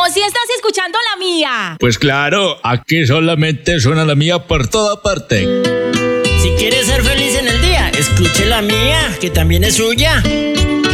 si estás escuchando la mía. Pues claro, aquí solamente suena la mía por toda parte. Si quieres ser feliz en el día, escuche la mía, que también es suya.